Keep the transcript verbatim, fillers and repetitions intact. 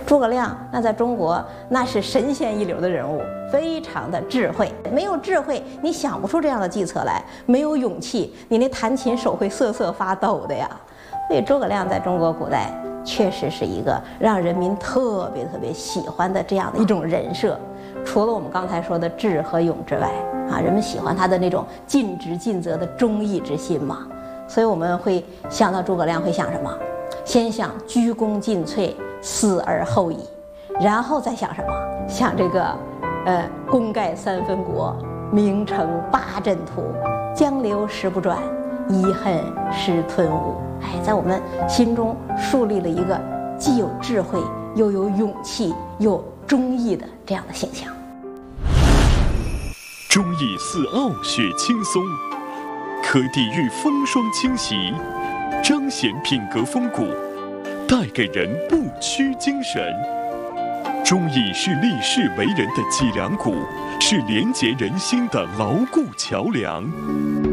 诸葛亮那在中国那是神仙一流的人物，非常的智慧。没有智慧，你想不出这样的计策来；没有勇气，你那弹琴手会瑟瑟发抖的呀。所以诸葛亮在中国古代确实是一个让人民特别特别喜欢的这样的一种人设。除了我们刚才说的智和勇之外，啊，人们喜欢他的那种尽职尽责的忠义之心嘛。所以我们会想到诸葛亮，会想什么？先想鞠躬尽瘁，死而后已，然后再想什么？想这个，呃，功盖三分国，名成八阵图，江流石不转，遗恨失吞吴。哎，在我们心中树立了一个既有智慧又有勇气又忠义的这样的形象。 忠义似傲雪轻松，可抵御风霜侵袭，彰显品格风骨，带给人不屈精神。忠义是立世为人的脊梁骨，是连结人心的牢固桥梁。